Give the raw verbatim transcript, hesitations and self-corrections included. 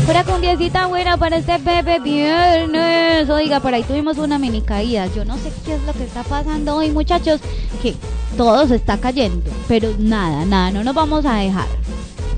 Pura cumbiecita buena para este Pepe Viernes. Oiga, por ahí tuvimos una mini caída. Yo no sé qué es lo que está pasando hoy, muchachos, que todo se está cayendo. Pero nada, nada, no nos vamos a dejar.